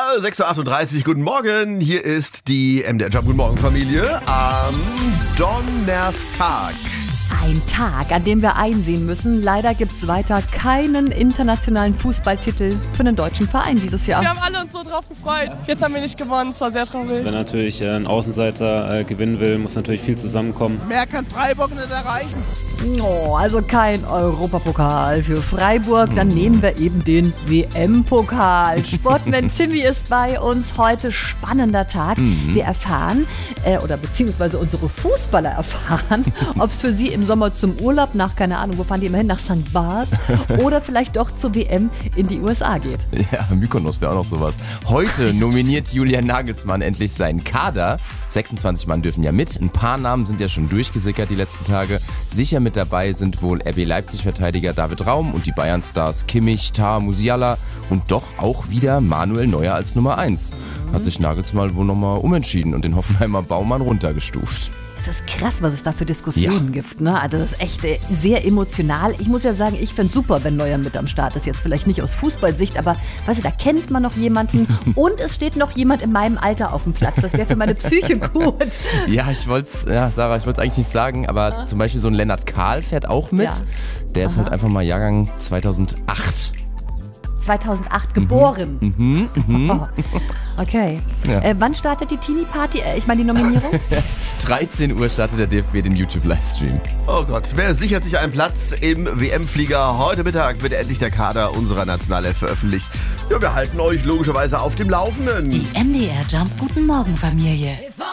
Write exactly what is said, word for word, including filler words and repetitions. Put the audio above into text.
sechs Uhr achtunddreißig, guten Morgen. Hier ist die M D R Jump Guten Morgen Familie am Donnerstag. Ein Tag, an dem wir einsehen müssen, leider gibt es weiter keinen internationalen Fußballtitel für einen deutschen Verein dieses Jahr. Wir haben alle uns so drauf gefreut. Jetzt haben wir nicht gewonnen, es war sehr traurig. Wenn natürlich ein Außenseiter äh, gewinnen will, muss natürlich viel zusammenkommen. Mehr kann Freiburg nicht erreichen. Oh, also kein Europapokal für Freiburg, dann nehmen wir eben den W M-Pokal. Sportman Timmy ist bei uns heute, spannender Tag. Mhm. Wir erfahren, äh, oder beziehungsweise unsere Fußballer erfahren, ob es für sie im Sommer zum Urlaub nach, keine Ahnung, wo fahren die immer hin, nach Sankt Barth oder vielleicht doch zur W M in die U S A geht. Ja, Mykonos wäre auch noch sowas. Heute nominiert Julian Nagelsmann endlich seinen Kader. sechsundzwanzig Mann dürfen ja mit. Ein paar Namen sind ja schon durchgesickert die letzten Tage. Sicher mit dabei sind wohl R B Leipzig-Verteidiger David Raum und die Bayern-Stars Kimmich, Tah, Musiala und doch auch wieder Manuel Neuer als Nummer eins. Hat sich Nagelsmann wohl nochmal umentschieden und den Hoffenheimer Baumann runtergestuft. Es ist krass, was es da für Diskussionen Ja. gibt. Ne? Also das ist echt äh, sehr emotional. Ich muss ja sagen, ich finde es super, wenn Neuer mit am Start ist. Jetzt vielleicht nicht aus Fußballsicht, aber weißt du, da kennt man noch jemanden und es steht noch jemand in meinem Alter auf dem Platz. Das wäre für meine Psyche gut. Ja, ich wollte es, ja, Sarah, ich wollte es eigentlich nicht sagen, aber ja. Zum Beispiel so ein Lennart Kahl fährt auch mit. Ja. Der ist Aha. halt einfach mal Jahrgang zweitausendacht. zweitausendacht geboren. Mhm, mhm. Oh. Okay. Ja. Äh, wann startet die Teenie-Party? Äh, ich meine die Nominierung? dreizehn Uhr startet der D F B den YouTube-Livestream. Oh Gott, wer sichert sich einen Platz im W M-Flieger? Heute Mittag wird endlich der Kader unserer Nationalelf veröffentlicht. Ja, wir halten euch logischerweise auf dem Laufenden. Die M D R Jump Guten Morgen Familie.